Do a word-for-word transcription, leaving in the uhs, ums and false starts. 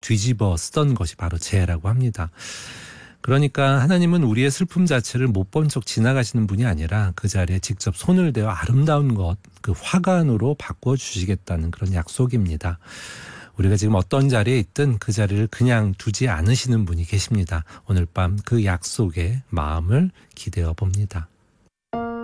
뒤집어 쓰던 것이 바로 죄라고 합니다. 그러니까 하나님은 우리의 슬픔 자체를 못 본 척 지나가시는 분이 아니라 그 자리에 직접 손을 대어 아름다운 것, 그 화관으로 바꿔주시겠다는 그런 약속입니다. 우리가 지금 어떤 자리에 있든 그 자리를 그냥 두지 않으시는 분이 계십니다. 오늘 밤 그 약속에 마음을 기대어 봅니다.